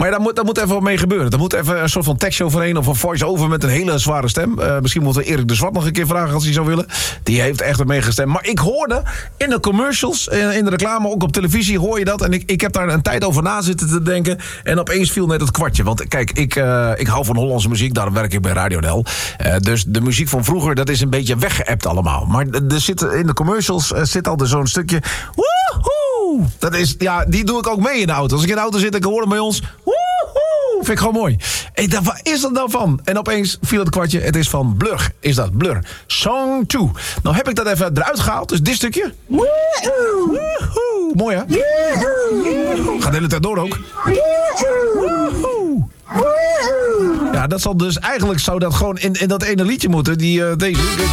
Maar daar moet even wat mee gebeuren. Er moet even een soort van tekstje overheen of een voice-over met een hele zware stem. Misschien moeten we Erik de Zwart nog een keer vragen als hij zou willen. Die heeft echt ermee gestemd. Maar ik hoorde in de commercials, in de reclame, ook op televisie hoor je dat. En ik heb daar een tijd over na zitten te denken. En opeens viel net het kwartje. Want kijk, ik hou van Hollandse muziek. Daarom werk ik bij Radio Del. Dus de muziek van vroeger, dat is een beetje weggeëpt allemaal. Maar er zit in de commercials zit altijd zo'n stukje. Woehoe! Dat is, ja, die doe ik ook mee in de auto. Als ik in de auto zit en ik hoor hem bij ons. Woehoe! Vind ik gewoon mooi. Ik dacht, waar is dat nou van? En opeens viel het kwartje. Het is van Blur. Is dat Blur? Song 2. Nou heb ik dat even eruit gehaald. Dus dit stukje. Woehoe! Woehoe! Mooi hè? Woehoe! Gaat de hele tijd door ook. Woehoe! Ja, dat zal dus eigenlijk zou dat gewoon in dat ene liedje moeten. Deze.